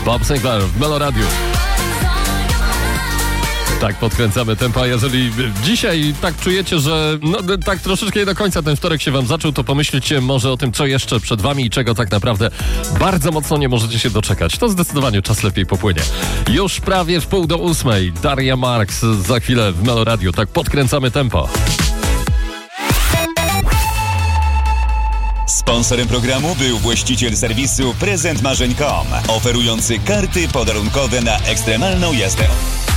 Bob Sinclair w Melo Radio. Tak, podkręcamy tempo, a jeżeli dzisiaj tak czujecie, że tak troszeczkę nie do końca ten wtorek się wam zaczął, to pomyślcie może o tym, co jeszcze przed wami i czego tak naprawdę bardzo mocno nie możecie się doczekać. To zdecydowanie czas lepiej popłynie. Już prawie w 7:30. Daria Marks za chwilę w Melo Radio. Tak, podkręcamy tempo. Sponsorem programu był właściciel serwisu prezentmarzeń.com, oferujący karty podarunkowe na ekstremalną jazdę.